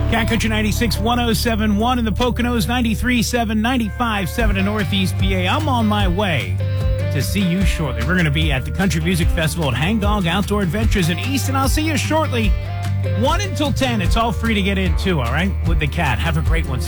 Cat Country 96, 107.1 in the Poconos, 93.7, 95.7 in Northeast PA. I'm on my way to see you shortly. We're going to be at the Country Music Festival at Hang Dog Outdoor Adventures in Easton. I'll see you shortly. 1 until 10. It's all free to get in, too, all right? With the Cat. Have a great one.